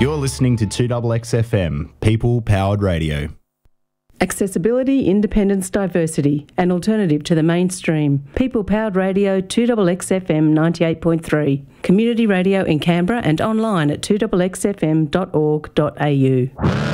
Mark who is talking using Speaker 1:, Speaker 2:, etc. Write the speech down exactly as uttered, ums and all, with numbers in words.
Speaker 1: You're listening to two X X F M, People Powered Radio.
Speaker 2: Accessibility, independence, diversity, an alternative to the mainstream. People Powered Radio, two X X F M ninety-eight point three. Community radio in Canberra and online at two x x f m dot org dot a u.